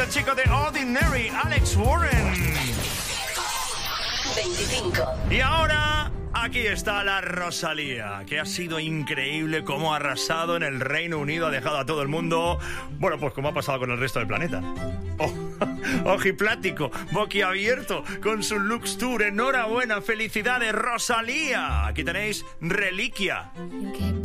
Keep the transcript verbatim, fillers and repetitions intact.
el chico de Ordinary, Alex Warren. veinticinco. Y ahora, aquí está la Rosalía, que ha sido increíble cómo ha arrasado en el Reino Unido, ha dejado a todo el mundo, bueno, pues como ha pasado con el resto del planeta. Oh, ojiplático, boquiabierto, con su Lux Tour. Enhorabuena, felicidades, Rosalía. Aquí tenéis Reliquia.